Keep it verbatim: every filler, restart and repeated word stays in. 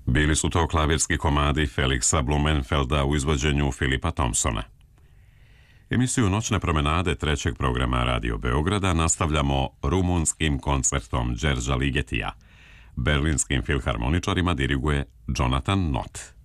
Bili su to klavirski komadi Felixa Blumenfelda u izvođenju Filipa Thompsona. Emisiju Noćne promenade trećeg programa Radio Beograda nastavljamo rumunskim koncertom Đerđa Ligetija. Berlinskim filharmoničarima diriguje Jonathan Nott.